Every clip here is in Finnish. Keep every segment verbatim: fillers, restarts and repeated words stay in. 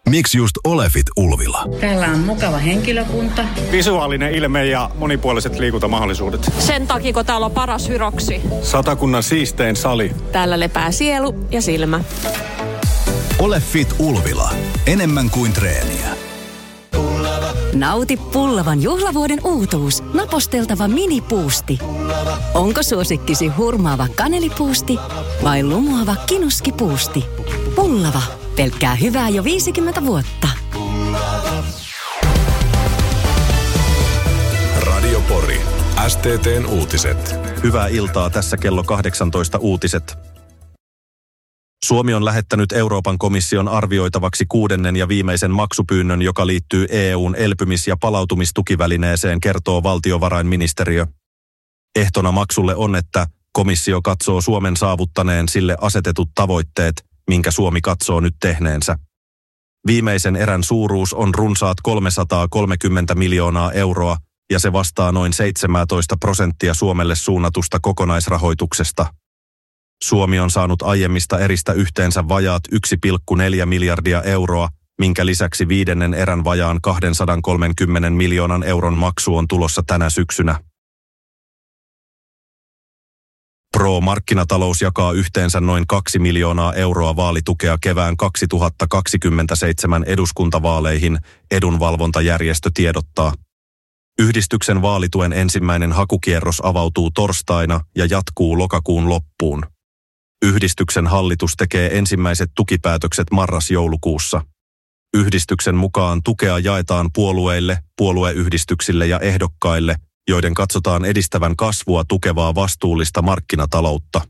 Miksi just Olefit Ulvila? Täällä on mukava henkilökunta. Visuaalinen ilme ja monipuoliset liikuntamahdollisuudet. Sen takia, kun täällä on paras hyroksi. Satakunnan siistein sali. Täällä lepää sielu ja silmä. Olefit Ulvila. Enemmän kuin treeniä. Nauti Pullavan juhlavuoden uutuus. Naposteltava minipuusti. Onko suosikkisi hurmaava kanelipuusti vai lumoava kinuskipuusti? Pullava. Pelkkää hyvää jo viisikymmentä vuotta. Radio Pori. S T T:n uutiset. Hyvää iltaa, tässä kello kahdeksantoista uutiset. Suomi on lähettänyt Euroopan komission arvioitavaksi kuudennen ja viimeisen maksupyynnön, joka liittyy E U:n elpymis- ja palautumistukivälineeseen, kertoo valtiovarainministeriö. Ehtona maksulle on, että komissio katsoo Suomen saavuttaneen sille asetetut tavoitteet, minkä Suomi katsoo nyt tehneensä. Viimeisen erän suuruus on runsaat kolmesataakolmekymmentä miljoonaa euroa, ja se vastaa noin seitsemäntoista prosenttia Suomelle suunnatusta kokonaisrahoituksesta. Suomi on saanut aiemmista eristä yhteensä vajaat yksi pilkku neljä miljardia euroa, minkä lisäksi viidennen erän vajaan kaksisataakolmekymmentä miljoonan euron maksu on tulossa tänä syksynä. Pro-markkinatalous jakaa yhteensä noin kaksi miljoonaa euroa vaalitukea kevään kaksituhattakaksikymmentäseitsemän eduskuntavaaleihin, edunvalvontajärjestö tiedottaa. Yhdistyksen vaalituen ensimmäinen hakukierros avautuu torstaina ja jatkuu lokakuun loppuun. Yhdistyksen hallitus tekee ensimmäiset tukipäätökset marras-joulukuussa. Yhdistyksen mukaan tukea jaetaan puolueille, puolueyhdistyksille ja ehdokkaille, joiden katsotaan edistävän kasvua tukevaa vastuullista markkinataloutta.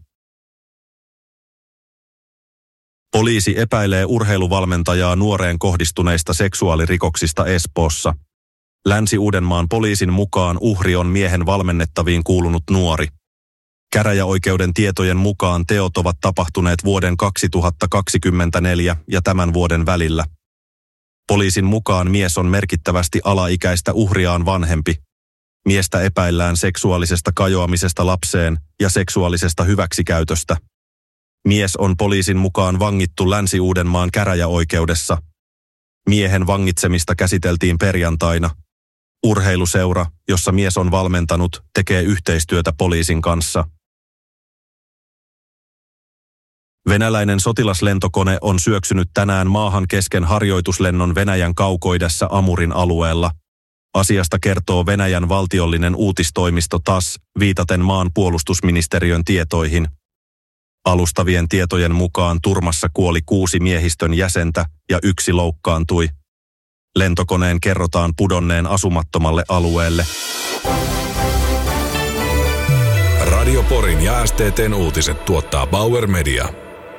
Poliisi epäilee urheiluvalmentajaa nuoreen kohdistuneista seksuaalirikoksista Espoossa. Länsi-Uudenmaan poliisin mukaan uhri on miehen valmennettaviin kuulunut nuori. Käräjäoikeuden tietojen mukaan teot ovat tapahtuneet vuoden kaksituhattakaksikymmentäneljä ja tämän vuoden välillä. Poliisin mukaan mies on merkittävästi alaikäistä uhriaan vanhempi. Miestä epäillään seksuaalisesta kajoamisesta lapseen ja seksuaalisesta hyväksikäytöstä. Mies on poliisin mukaan vangittu Länsi-Uudenmaan käräjäoikeudessa. Miehen vangitsemista käsiteltiin perjantaina. Urheiluseura, jossa mies on valmentanut, tekee yhteistyötä poliisin kanssa. Venäläinen sotilaslentokone on syöksynyt tänään maahan kesken harjoituslennon Venäjän kaukoidässä Amurin alueella. Asiasta kertoo Venäjän valtiollinen uutistoimisto T A S S viitaten maan puolustusministeriön tietoihin. Alustavien tietojen mukaan turmassa kuoli kuusi miehistön jäsentä ja yksi loukkaantui. Lentokoneen kerrotaan pudonneen asumattomalle alueelle. Radio Porin ja S T T:n uutiset tuottaa Bauer Media.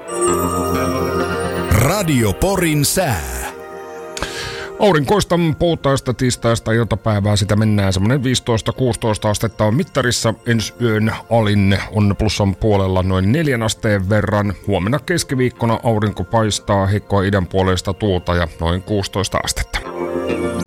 Radio Porin sää. Aurinkoista puhtaista tiistaista iltapäivää, sitä mennään semmoinen viisitoista kuusitoista astetta on mittarissa. Ensi yön alin on plussan puolella noin neljän asteen verran. Huomenna keskiviikkona aurinko paistaa, heikkoa idän puolesta tuulta ja noin kuusitoista astetta.